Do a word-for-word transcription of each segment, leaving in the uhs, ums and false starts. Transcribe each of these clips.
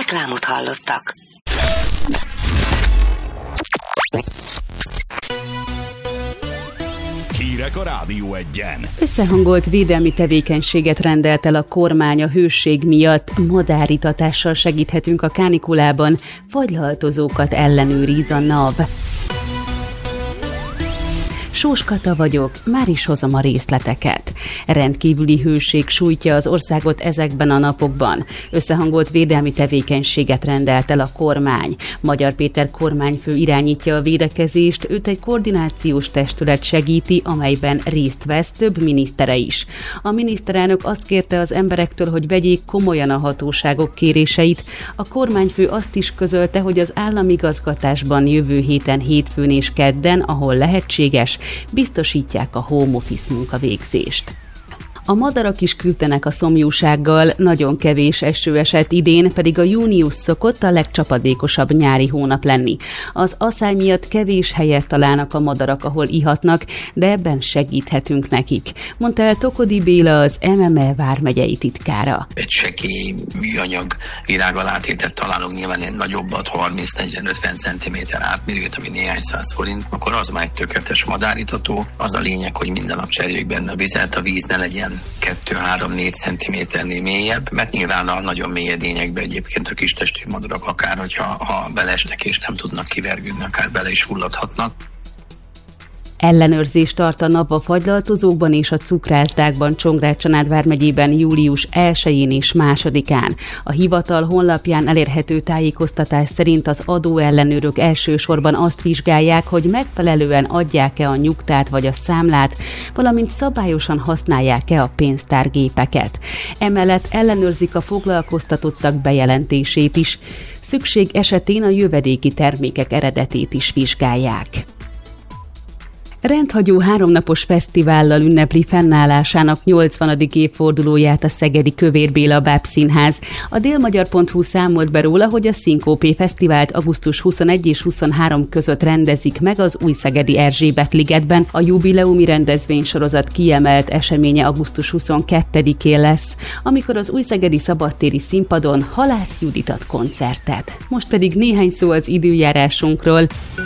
Reklámot hallottak. Hírek a Rádió Egyen. Összehangolt védelmi tevékenységet rendelt el a kormány a hőség miatt. Madárítatással segíthetünk a kánikulában, fagylaltozókat ellenőriz a NAV. Sós Kata vagyok, már is hozom a részleteket. Rendkívüli hőség sújtja az országot ezekben a napokban. Összehangolt védelmi tevékenységet rendelt el a kormány. Magyar Péter kormányfő irányítja a védekezést, őt egy koordinációs testület segíti, amelyben részt vesz több minisztere is. A miniszterelnök azt kérte az emberektől, hogy vegyék komolyan a hatóságok kéréseit. A kormányfő azt is közölte, hogy az államigazgatásban jövő héten hétfőn és kedden, ahol lehetséges, biztosítják a home office munkavégzést. A madarak is küzdenek a szomjúsággal, nagyon kevés eső esett idén, pedig a június szokott a legcsapadékosabb nyári hónap lenni. Az aszály miatt kevés helyet találnak a madarak, ahol ihatnak, de ebben segíthetünk nekik, mondta el Tokodi Béla, az em em e vármegyei titkára. Egy sekély műanyag virágalátétet találunk, nyilván egy nagyobbat, harminc negyven ötven centiméter átmérőt, ami néhány száz forint, akkor az már egy tökéletes madárítató. Az a lényeg, hogy minden nap cseréljük benne a vizet, a víz ne legyen kettő három négy centiméternél mélyebb, mert nyilván a nagyon mély edényekben egyébként a kis testű madarak akár, hogyha ha beleesnek és nem tudnak kivergődni, akár bele is fulladhatnak. Ellenőrzést tart a NAV a fagylaltozókban és a cukrászdákban Csongrád-Csanád vármegyében július elsején és másodikán. A hivatal honlapján elérhető tájékoztatás szerint az adóellenőrök elsősorban azt vizsgálják, hogy megfelelően adják-e a nyugtát vagy a számlát, valamint szabályosan használják-e a pénztárgépeket. Emellett ellenőrzik a foglalkoztatottak bejelentését is. Szükség esetén a jövedéki termékek eredetét is vizsgálják. Rendhagyó háromnapos fesztivállal ünnepli fennállásának nyolcvanadik évfordulóját a szegedi Kövér Béla Bábszínház. A délmagyar pont hu számolt be róla, hogy a Szinkópé Fesztivált augusztus huszonegy és huszonhárom között rendezik meg az Újszegedi Erzsébet-ligetben. A jubileumi rendezvénysorozat kiemelt eseménye augusztus huszonkettedikén lesz, amikor az újszegedi szabadtéri színpadon Halász Judit ad koncertet. Most pedig néhány szó az időjárásunkról.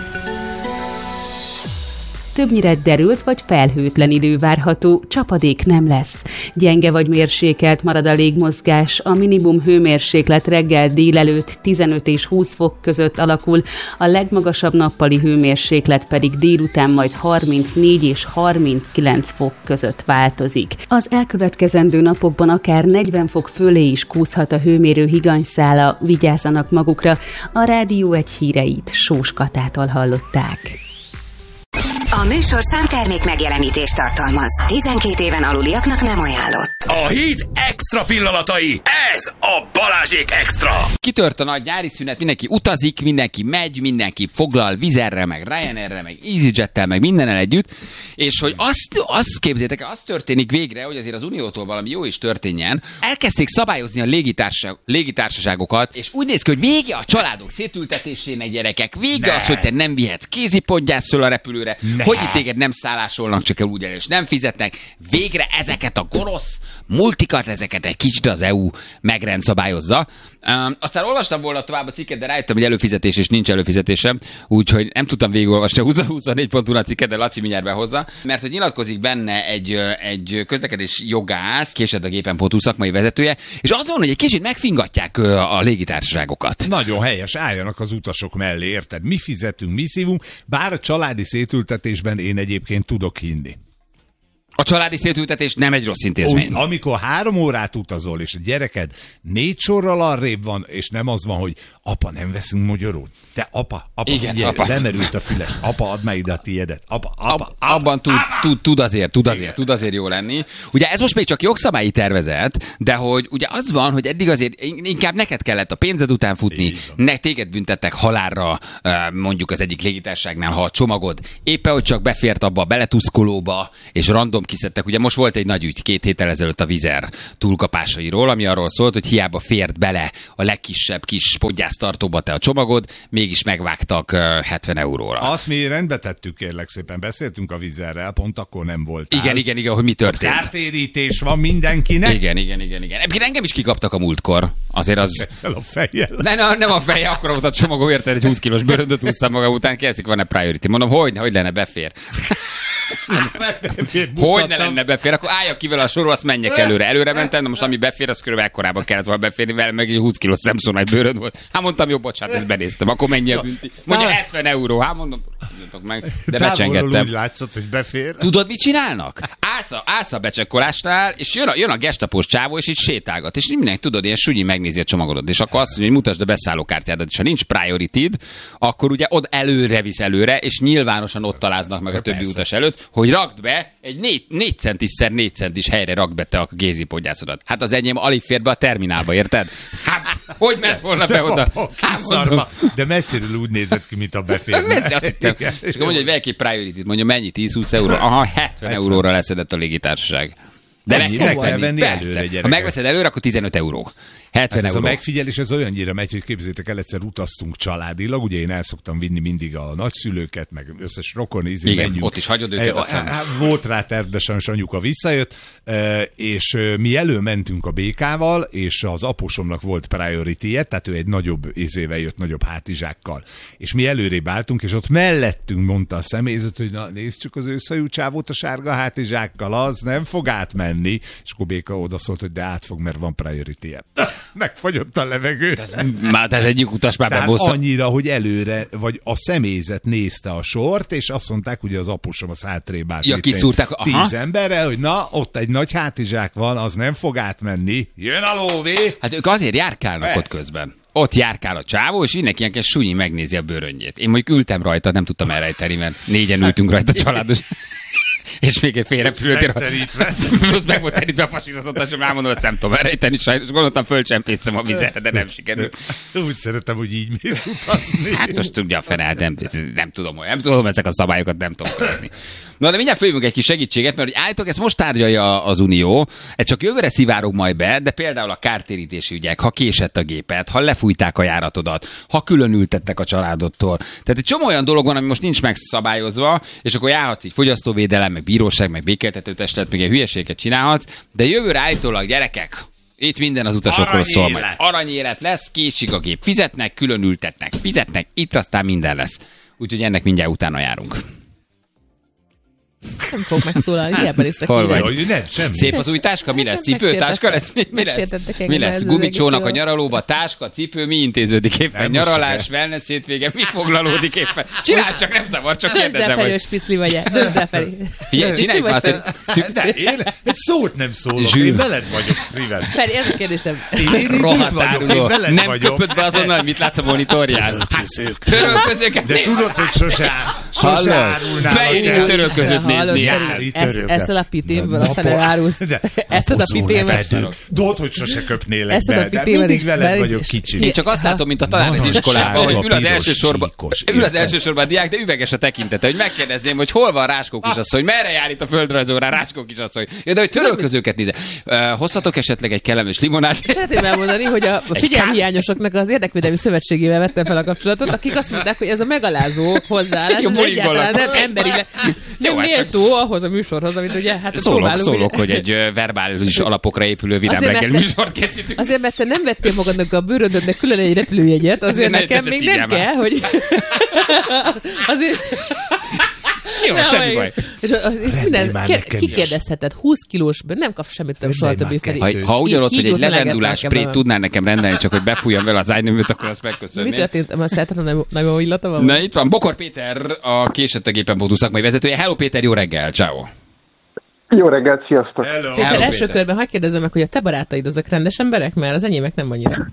Többnyire derült vagy felhőtlen idő várható, csapadék nem lesz. Gyenge vagy mérsékelt marad a légmozgás, a minimum hőmérséklet reggel délelőtt tizenöt és húsz fok között alakul, a legmagasabb nappali hőmérséklet pedig délután majd harmincnégy és harminckilenc fok között változik. Az elkövetkezendő napokban akár negyven fok fölé is kúszhat a hőmérő higanyszála, vigyázzanak magukra. A Rádió Egy híreit Sós Katától hallották. A műsor számtermék megjelenítést tartalmaz. tizenkét éven aluliaknak nem ajánlott. A hét extra pillanatai. Ez a Balázsék Extra. Kitört a nagy nyári szünet, mindenki utazik, mindenki megy, mindenki foglal Vizerre, meg Ryanairre, meg EasyJettel, meg mindennel együtt, és hogy azt, azt képzétek el, az történik végre, hogy azért az Uniótól valami jó is történjen. Elkezdték szabályozni a légitársa, légitársaságokat, és úgy néz ki, hogy vége a családok szétültetésének, gyerekek, vége ne. Az, hogy te nem vihetsz kézipodgyászról a repülőre, ne. Hogy itt téged nem szállásolnak, csak el úgy el, és nem fizetnek. Végre ezeket a gonosz multikat, ezeket egy kicsit az é u megrendszabályozza. Um, aztán olvastam volna tovább a cikket, de rájöttem, hogy előfizetés és nincs előfizetésem, úgyhogy nem tudtam végigolvasni a huszonnégy pont hu cikket, de Laci mindjárt behozza, mert hogy nyilatkozik benne egy, egy közlekedés jogász, később a gépen pont hu szakmai vezetője, és az van, hogy egy kicsit megfingatják a légitársaságokat. Nagyon helyes, álljanak az utasok mellé, érted? Mi fizetünk, mi szívunk, bár a családi szétültetésben én egyébként tudok hinni. A családi szétültetés nem egy rossz intézmény. Úgy, amikor három órát utazol, és a gyereked négy sorral arrébb van, és nem az van, hogy apa, nem veszünk magyarót. Te apa, apa, igen, figyelj, apa. lemerült a füles. Apa, add már ide a tiédet. Apa, apa, Ab, apa. abban tud, tud, tud azért, tud azért, tud azért jó lenni. Ugye ez most még csak jogszabályi tervezet, de hogy ugye az van, hogy eddig azért inkább neked kellett a pénzed után futni, ne téged büntettek halálra, mondjuk az egyik légitársaságnál, ha a csomagod éppen, hogy csak befért abba a beletuszkolóba, és random tudom, kiszedtek. Ugye most volt egy nagy ügy két héttel ezelőtt a Vizer túlkapásairól, ami arról szólt, hogy hiába fért bele a legkisebb kis podgyásztartóba te a csomagod, mégis megvágtak hetven euróra. Azt mi rendbe tettük, kérlek szépen. Beszéltünk a Vizerrel, pont akkor nem voltál. Igen, igen, igen, hogy mi történt. Kártérítés van mindenkinek. Igen, igen, igen, igen. Egyébként engem is kikaptak a múltkor. Azért az... Ezzel a fejjel. Ne, ne, nem a feje, akkor volt a csomagom, érted, egy húsz kilós bőröndöt húztam magam után, kezdik, van-e priority. Mondom, hogy, hogy lenne, befér. Hogy ne lenne befér, akkor álljak ki vele a sorról, azt menjek előre. Előre mentem, de most ami befér, az körülbelül ekkorában kellett volna beférni vele, meg egy húsz kilós Samsonite bőrönd volt. Hát mondtam, jó, bocsánat, ezt benéztem, akkor mennyi a bünti? Mondja hetven euró, hát mondom, meg, de becsengettem. Úgy látszott, hogy befér. Tudod, mit csinálnak? Állsz a, állsz a becsekkolásnál, és jön a, jön a gestapós csávó, és így sétálgat. És mindenki, tudod, ilyen sunyi megnézi a csomagodat. És akkor azt mondja, hogy mutasd a beszállókártyádat. És ha nincs priority-d, akkor ugye ott előre visz előre, és nyilvánosan ott találnak meg a többi persze. utas előtt, hogy rakd be egy négy, négy centisszer négy centis helyre rakd be te a gézipodgyászodat. Hát az enyém alig fér be a terminálba, érted? Hát, hogy ment volna be oda? Hát, mondom. De messziről úgy nézett ki, mint a befér. Messze, azt hittem. És akkor mondja, hogy vegyek egy priority-t, mondja, mennyi? tíz-húsz euró? Aha, hetven euróra leszedett a légitársaság. De meg kell venni, venni persze. előre, gyerekek. Ha megveszed előre, akkor tizenöt euró. hetven hát ez euró. a megfigyelés, ez olyannyira megy, hogy képzétek el, egyszer utaztunk családilag, ugye én el szoktam vinni mindig a nagyszülőket, meg összes rokon, ízni, igen, menjünk. ott is hagyod őket, aztán. Volt rá terv, de sajnos anyuka visszajött, és mi előmentünk a békával, és az aposomnak volt priority-je, tehát ő egy nagyobb izével jött, nagyobb hátizsákkal. És mi előrébb álltunk, és ott mellettünk mondta a személyzet, hogy na nézd csak az őszajú csávót a sárga hátizsákkal, az nem fog átmenni. És akkor béka odaszólt, hogy de át fog, mert van priority-je. Megfagyott a levegő. Már tehát egyik utas már Tehát bebossza. annyira, hogy előre, vagy a személyzet nézte a sort, és azt mondták, ugye az apusom az hátrébb állt. Ja, kiszúrták. Aha. Tíz emberre, hogy na, ott egy nagy hátizsák van, az nem fog átmenni. Jön a lóvé! Hát ők azért járkálnak Persze. ott közben. Ott járkál a csávó, és mindenki ilyen sunyi megnézi a bőröngyét. Én mondjuk ültem rajta, nem tudtam elrejteni, mert négyen ültünk rajta családos. És még egy félrepülőtér. Plusz meg volt terítve a pasírozatás, rámondom, ezt nem tudom elrejteni, sajnos gondoltam, fölcsempészem a vizerre, de nem sikerült. Úgy szeretem, hogy így mész utazni. Hát most tudja a fene, nem, nem tudom, nem tudom, ezek a szabályokat nem tudom követni. Na, de mindjárt följövünk egy kis segítséget, mert hogy állítok, ezt most tárgyalja az Unió, ez csak jövőre szivárog majd be, de például a kártérítési ügyek, ha késett a gépet, ha lefújták a járatodat, ha különültettek a családodtól. Tehát egy csomó olyan dolog van, ami most nincs megszabályozva, és akkor járhatsz így fogyasztóvédelem, meg bíróság, meg békéltető testület, meg ilyen hülyeséget csinálhatsz, de jövőre állítólag, gyerekek, itt minden az utasokról szól majd. Aranyélet lesz, késik a gép, fizetnek, különültetnek, fizetnek, itt aztán minden lesz. Úgyhogy ennek mindjárt utána járunk. Nem fog megszólalni, hiába néztek. Hol vagy? Hogy nem, semmi. Szép az új táska? Mi lesz? Cipőtáska lesz? Mi, mi lesz? Mi lesz? Gumicsónak a nyaralóba, táska, cipő, mi intéződik éppen? Nem, nyaralás, wellness hétvége, mi foglalódik éppen? Csinálj csak, nem zavar, csak kérdezem, hogy... hogy... Piszli vagy-e? Döntsd el, Feri. Figyelj, csinálj már azt, hogy... De én egy szót nem szólok, Zsűr. én veled vagyok szívem. Feri, ez a kérdésem. Én Rohadt vagyok, áruló. én veled Nem vagyok. köpött be azonnal, mit látsz a monitorján? Törölközőket De néz. tudod, hogy sose, sose Hallod? árulnál. Beírni a törölközőt nézni. Jári Ezt, törölköt. eszel a pitémből, aztán elárulsz. Eszed a pitémet. Tudod, hogy sose köpnélek Eszed a be, de pitémet, mindig veled és- vagyok és- kicsi. Én csak azt látom, mint a talán az Nagyon iskolában, sárga, hogy ül az piros, első sorban, csíkos, ül az érted? első sorban a diák, de üveges a tekintete, hogy megkérdezném, hogy hol van Ráskó kisasszony, merre jár itt a földrajzórán Ráskó kisasszony. Ja, de hogy törölközőket nézze. Uh, hozhatok esetleg egy kellemes limonát? Szeretném elmondani, hogy a figyelmhiányosoknak az Érdekvédelmi Szövetségével vettem fel a kapcsolatot, akik azt mondták, hogy ez a megalázó hozzáállás, Jó, az bulikból egyáltalán nem lakos. emberileg, Jó, nem hát csak- méltó ahhoz a műsorhoz, amit ugye hát Szólok, próbálunk, szólok, ugye. hogy egy ö, verbális alapokra épülő vidám Azért, reggel mert te- műsort készítünk. Azért, mert te nem vettél magadnak a bőröndödnek külön egy repülőjegyet, azért Ne- nekem ne még szívjál nem már. kell, hogy... azért... Jó, Nem, semmi hogy- baj. És az, az minden, már ke- nekem kikérdezheted, húsz kilós, nem kap semmit több soha Rendelj többé már felé. Ha, ha ugyanott, hogy egy Kígyót meleget levendulás nekem sprayt nem. tudnál nekem rendelni, csak hogy befújjam vele az ágynömöt, akkor azt Mi megköszönném. történt? Már szeretem, nagyon, nagyon illata van? Na itt van, Bokor Péter, a Késett a gépen Bodó szakmai vezetője. Hello Péter, jó reggel, ciao. Jó reggelt, sziasztok! Hello. Péter, Hello, első Péter. körben hadd kérdezem meg, hogy a te barátaid azok rendes emberek? Mert az enyémek nem annyira.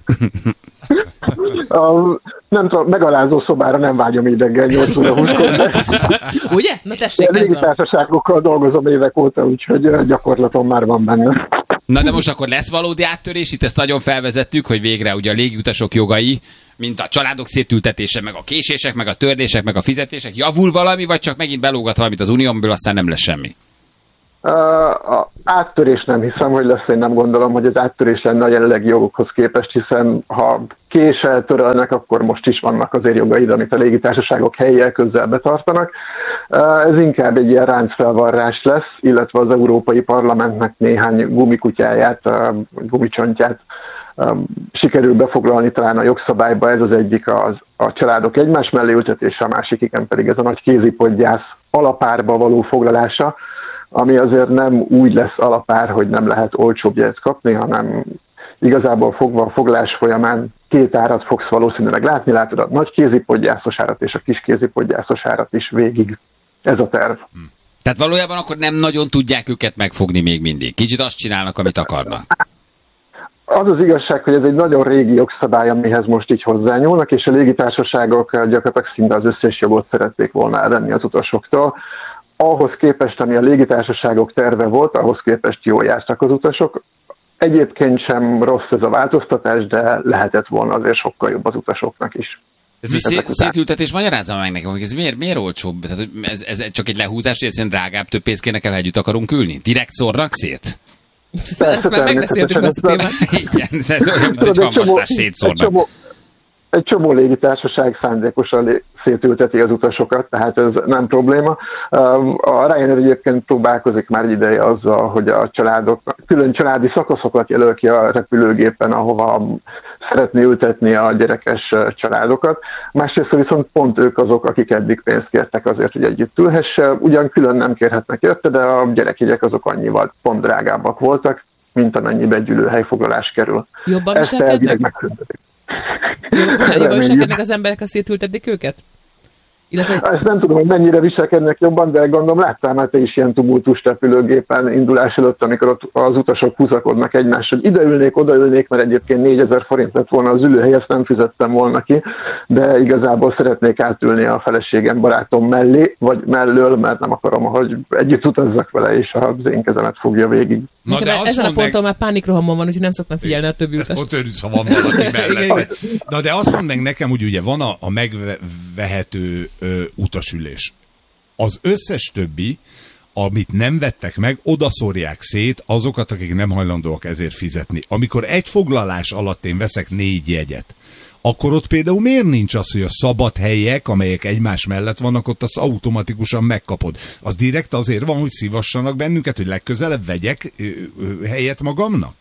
A, nem tudom, megalázó szobára nem vágyom így reggel nyolc óra húszkor, de Ugye? Na tessék, ez van. légitársaságokkal dolgozom évek óta, úgyhogy ö, gyakorlatom már van benne. Na de most akkor lesz valódi áttörés, itt ezt nagyon felvezettük, hogy végre ugye a légiutasok jogai, mint a családok szétültetése, meg a késések, meg a tördések, meg a fizetések, javul valami, vagy csak megint belógat valamit az uniómból, aztán nem lesz semmi? A áttörés nem hiszem, hogy lesz, én nem gondolom, hogy az áttörés lenne a jelenlegi jogokhoz képest, hiszen ha késsel törölnek, akkor most is vannak azért jogaid, amit a légitársaságok helyiel közel betartanak. Ez inkább egy ilyen ráncfelvarrás lesz, illetve az Európai Parlamentnek néhány gumikutyáját, gumicsontját sikerül befoglalni talán a jogszabályba. Ez az egyik az, a családok egymás mellé ültetése, a másik igen pedig ez a nagy kézipodgyász alapárba való foglalása, ami azért nem úgy lesz alapár, hogy nem lehet olcsóbb jegyet kapni, hanem igazából fogva a foglalás folyamán két árat fogsz valószínűleg látni, látod a nagy kézipodgyászos árat és a kis kézipodgyászos árat is végig. Ez a terv. Hm. Tehát valójában akkor nem nagyon tudják őket megfogni még mindig. Kicsit azt csinálnak, amit akarnak. Az az igazság, hogy ez egy nagyon régi jogszabály, amihez most így hozzányúlnak, és a légitársaságok gyakorlatilag szinte az összes jogot szerették volna elvenni az utasoktól. Ahhoz képest, ami a légitársaságok terve volt, ahhoz képest jól jártak az utasok. Egyébként sem rossz ez a változtatás, de lehetett volna azért sokkal jobb az utasoknak is. Ez egy szét, szétültetés, magyarázzam meg nekem, hogy ez miért, miért olcsóbb? Tehát, ez, ez csak egy lehúzás, hogy egyszerűen drágább, több pénzt kéne el, együtt akarunk ülni? Direkt szórnak szét? Persze, ezt már megbeszéltük azt a témát. Igen, ez olyan, mint egy hamvasztás szétszórnak. Egy csomó, egy csomó légitársaság szándékosan szétülteti az utasokat, tehát ez nem probléma. A Ryanair egyébként próbálkozik már egy ideje azzal, hogy a családok külön családi szakaszokat jelöl ki a repülőgépen, ahova szeretné ültetni a gyerekes családokat. Másrészt viszont pont ők azok, akik eddig pénzt kértek azért, hogy együtt ülhesse. Ugyan külön nem kérhetnek érte, de a gyerekjegyek azok annyival pont drágábbak voltak, mint amennyibe egy ülőhelyfoglalás kerül. Jobban Ezt elvileg megszüntetik. Jobban viselkednek az emberek, ha szétültetik őket? Illetve... Ezt nem tudom, hogy mennyire viselkednek jobban, de gondolom láttál már te is ilyen tumultus repülőgépen indulás előtt, amikor ott az utasok húzakodnak egymást, hogy ide ülnék, oda ülnék, mert egyébként négyezer forint lett volna az ülőhely, ezt nem fizettem volna ki, de igazából szeretnék átülni a feleségem, barátom mellé, vagy mellől, mert nem akarom, hogy együtt utazzak vele, és az én kezemet fogja végig. Na, de ezen a ponton meg... már pánikrohamon van, úgyhogy nem szoktam figyelni a többi utast. Ott örülsz, ha van valaki mellett. Na, de azt mondd meg nekem, hogy ugye van a, a megvehető ö, utasülés. Az összes többi, amit nem vettek meg, odaszórják szét azokat, akik nem hajlandóak ezért fizetni. Amikor egy foglalás alatt én veszek négy jegyet, akkor ott például miért nincs az, hogy a szabad helyek, amelyek egymás mellett vannak, ott azt automatikusan megkapod? Az direkt azért van, hogy szívassanak bennünket, hogy legközelebb vegyek ö, ö, helyet magamnak?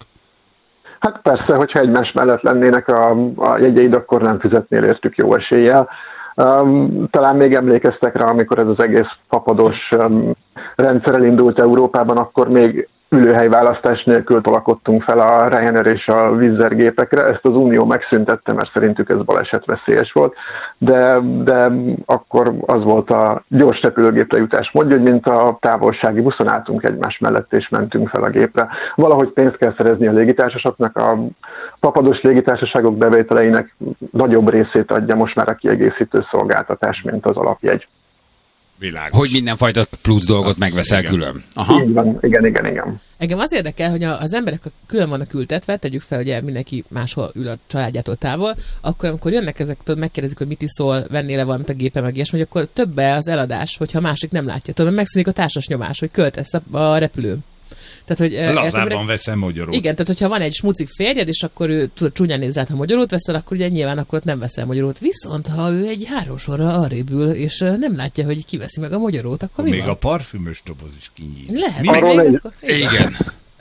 Hát persze, hogyha egymás mellett lennének a, a jegyeid, akkor nem fizetnél értük jó eséllyel. Um, talán még emlékeztek rá, amikor ez az egész papados um, rendszer elindult Európában, akkor még ülőhelyválasztás nélkül tolakodtunk fel a Ryanair és a Wizz Air gépekre. Ezt az Unió megszüntette, mert szerintük ez balesetveszélyes volt, de, de akkor az volt a gyors repülőgépre jutás módja, hogy mint a távolsági buszon álltunk egymás mellett és mentünk fel a gépre. Valahogy pénzt kell szerezni a légitársaságnak, a papados légitársaságok bevételeinek nagyobb részét adja most már a kiegészítő szolgáltatás, mint az alapjegy. Világos. Hogy mindenfajta plusz dolgot hát, megveszel igen. Külön. Aha. Igen, igen, igen, igen. Engem az érdekel, hogy az emberek külön vannak ültetve, tegyük fel, hogy mindenki máshol ül a családjától távol, akkor amikor jönnek ezek, tudod, megkérdezik, hogy mit iszol, vennél-e valamit a gépe, meg ilyesmi, hogy akkor többe az eladás, hogyha a másik nem látja. Tudod, megszűnik a társas nyomás, hogy költesz a repülőn. Tehát, hogy, lazában értem, veszem magyarót. Igen, tehát hogyha van egy smucik férjed, és akkor ő csúnyán néz rá, ha magyarót veszel, akkor ugye nyilván akkor ott nem veszel magyarót. Viszont ha ő egy három sorra arrébb ül, és nem látja, hogy kiveszi meg a magyarót, akkor mi még van? a parfümös doboz is kinyíl. Lehet. Arról egy... akkor... Igen.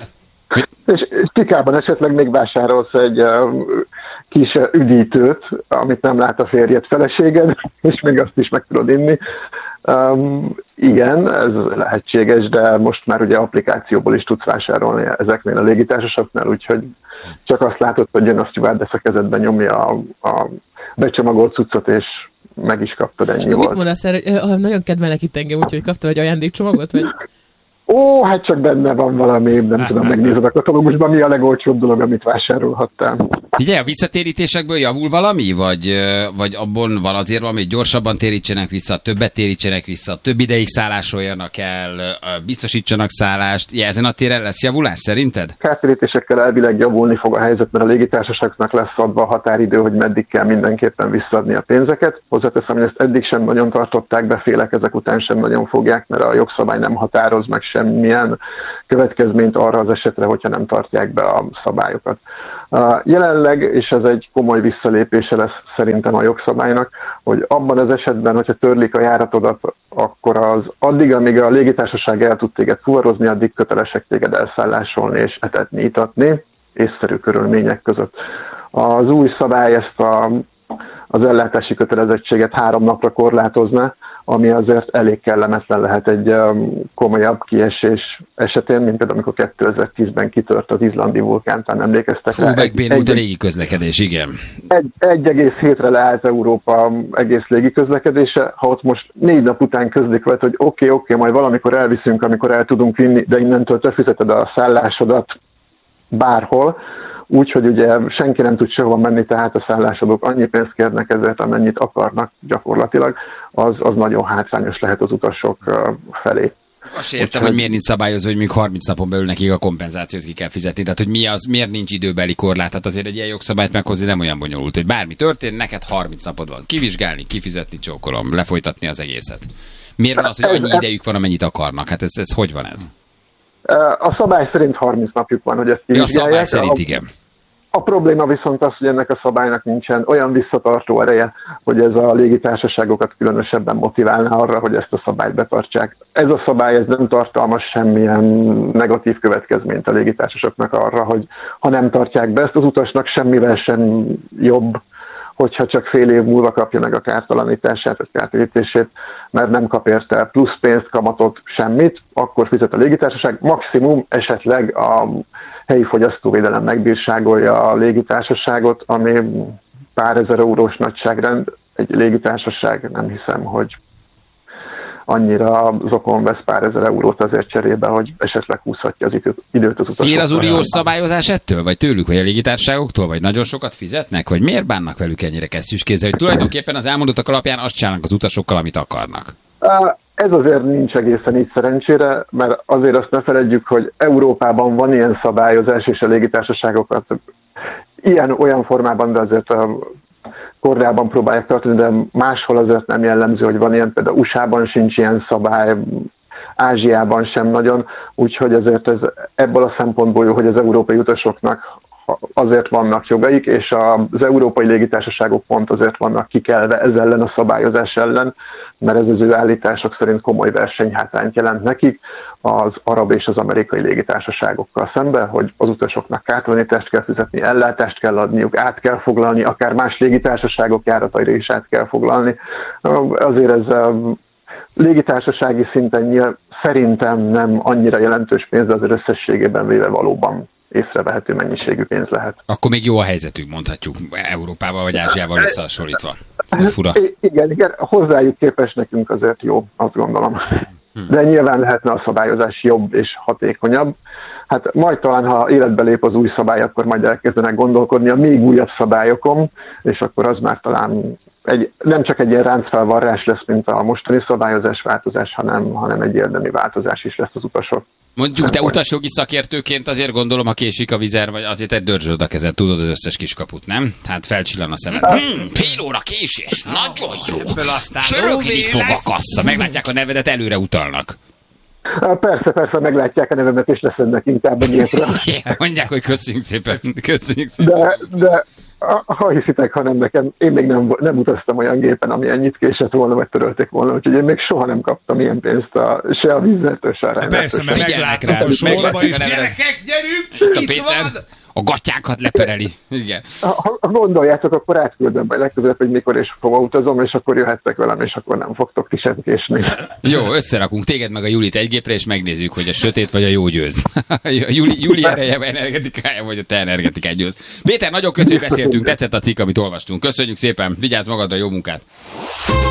És, és Tikában esetleg még vásárolsz egy uh, kis üdítőt, amit nem lát a férjed, feleséged, és még azt is meg tudod inni. Um, igen, ez lehetséges, de most már ugye applikációból is tudsz vásárolni ezeknél a légitársaságoknál, úgyhogy csak azt látod, hogy jön a stewardess a kezedben, nyomja a, a becsomagolt cuccot, és meg is kaptad, ennyi és volt. Mit mondasz erre? Nagyon kedvelnek itt engem, úgyhogy kaptad egy ajándékcsomagot? Vagy? Ó, hát csak benne van valami, nem tudom, megnézed a katalógusban, mi a legolcsóbb dolog, amit vásárolhattál. Ugye, a visszatérítésekből javul valami? Vagy, vagy abban van azért valami, hogy gyorsabban térítsenek vissza, többet térítsenek vissza, több ideig szállásoljanak el, biztosítsanak szállást. Ja, ezen a téren lesz javulás szerinted? Kártérítésekkel elvileg javulni fog a helyzet, mert a légitársaságoknak lesz adva a határidő, hogy meddig kell mindenképpen visszaadni a pénzeket. Hozzáteszem, hogy ezt eddig sem nagyon tartották be, félek ezek után sem nagyon fogják, mert a jogszabály nem határoz meg semmilyen következményt arra az esetre, hogyha nem tartják be a szabályokat. Jelenleg, és ez egy komoly visszalépése lesz szerintem a jogszabálynak, hogy abban az esetben, hogyha törlik a járatodat, akkor az addig, amíg a légitársaság el tud téged fuvarozni, addig kötelesek téged elszállásolni és etetni, itatni, észszerű körülmények között. Az új szabály ezt a, az ellátási kötelezettséget három napra korlátozna, ami azért elég kellemetlen lehet egy um, komolyabb kiesés esetén, mint például amikor kétezer-tízben kitört az izlandi vulkán, talán emlékeztek rá. Hú, megbénult a légiközlekedés, igen. Egy, egy egész hétre leállt Európa egész légiközlekedése, ha ott most négy nap után közlik vele, hogy oké, okay, oké, okay, majd valamikor elviszünk, amikor el tudunk vinni, de innentől te fizeted a szállásodat bárhol, úgyhogy ugye senki nem tud sehova menni, tehát a szállásadók annyi pénzt kérnek ezért, amennyit akarnak gyakorlatilag, az, az nagyon hátrányos lehet az utasok felé. Azt értem, hogy miért nincs szabályozva, hogy még harminc napon belül nekik a kompenzációt ki kell fizetni. Tehát, hogy mi az, miért nincs időbeli korlát. Tehát azért egy ilyen jogszabályt meghozni nem olyan bonyolult, hogy bármi történt, neked harminc napod van kivizsgálni, kifizetni, csókolom, lefolytatni az egészet. Miért van az, hogy annyi idejük van, amennyit akarnak? Hát ez, ez hogy van ez? A szabály szerint harminc napjuk van, hogy ezt kivizsgálják. Ja, a szabály szerint igen. A probléma viszont az, hogy ennek a szabálynak nincsen olyan visszatartó ereje, hogy ez a légitársaságokat különösebben motiválná arra, hogy ezt a szabályt betartsák. Ez a szabály ez nem tartalmaz semmilyen negatív következményt a légitársaságoknak arra, hogy ha nem tartják be ezt az utasnak, semmivel sem jobb, hogyha csak fél év múlva kapja meg a kártalanítását, vagy kártérítését, mert nem kap érte plusz pénzt, kamatot, semmit, akkor fizet a légitársaság. Maximum esetleg a helyi fogyasztóvédelem megbírságolja a légitársaságot, ami pár ezer eurós nagyságrend. Egy légitársaság nem hiszem, hogy annyira zokon vesz pár ezer eurót azért cserébe, hogy esetleg húzhatja az időt az utasokra. Fél az uniós szabályozás ettől? Vagy tőlük, vagy a légitársaságoktól? Vagy nagyon sokat fizetnek? Vagy miért bánnak velük ennyire kesztyűs kézzel? Hogy tulajdonképpen az elmondottak alapján azt csinálnak az utasokkal, amit akarnak? Ez azért nincs egészen így szerencsére, mert azért azt ne feledjük, hogy Európában van ilyen szabályozás, és a légitársaságokat ilyen-olyan formában, de azért a korrában próbálják tartani, de máshol azért nem jellemző, hogy van ilyen, például u es á-ban sincs ilyen szabály, Ázsiában sem nagyon, úgyhogy ezért ez ebből a szempontból jó, hogy az európai utasoknak azért vannak jogaik, és az európai légitársaságok pont azért vannak kikelve ez ellen a szabályozás ellen, mert ez az ő állítások szerint komoly versenyhátrányt jelent nekik az arab és az amerikai légitársaságokkal szemben, hogy az utasoknak kártalanítást kell fizetni, ellátást kell adniuk, át kell foglalni, akár más légitársaságok járataira is át kell foglalni. Azért ez légitársasági szinten nyilván szerintem nem annyira jelentős pénz, de azért összességében véve valóban észrevehető mennyiségű pénz lehet. Akkor még jó a helyzetük, mondhatjuk, Európával vagy Ázsiával összehasonlítva. Fura. Igen, igen, hozzájuk képest nekünk azért jó, azt gondolom. De nyilván lehetne a szabályozás jobb és hatékonyabb. Hát majd talán, ha életbe lép az új szabály, akkor majd elkezdenek gondolkodni a még újabb szabályokon, és akkor az már talán egy, nem csak egy ilyen ráncfelvarrás lesz, mint a mostani szabályozás változás, hanem, hanem egy érdemi változás is lesz az utasok. Mondjuk, te utasjogi szakértőként azért gondolom, ha késik a vizer, vagy azért egy dörzsöd a kezed, tudod az összes kiskaput, nem? Hát felcsillan a szemed. Hmm, fél óra késés, nagyon jó. Csörögni fog a kassa, meglátják a nevedet, előre utalnak. Persze, persze, meglátják a nevemet, és leszednek inkább a nyíltra. Mondják, hogy köszönjük szépen. Köszönjük szépen. De, de ha hiszitek, ha nem nekem, én még nem, nem utaztam olyan gépen, ami ennyit késett volna, vagy törölték volna, úgyhogy én még soha nem kaptam ilyen pénzt a, se a vízzeltől, se a rendetől. Persze, mert meglátják a sorba is. Gyerekek, gyerünk! Itt Péter van! a gatyákat lepereli. Igen. Ha, ha gondoljátok, akkor átküldöm majd legközelebb, hogy mikor és hova utazom, és akkor jöhettek velem, és akkor nem fogtok ti sem késni. Jó, összerakunk téged meg a Julit egy gépre, és megnézzük, hogy a sötét vagy a jó győz. Juli, Juli ereje, energetikája, vagy a te energetikád győz. Péter, nagyon köszönjük, beszéltünk, tetszett a cikk, amit olvastunk. Köszönjük szépen, vigyázz magadra, jó munkát!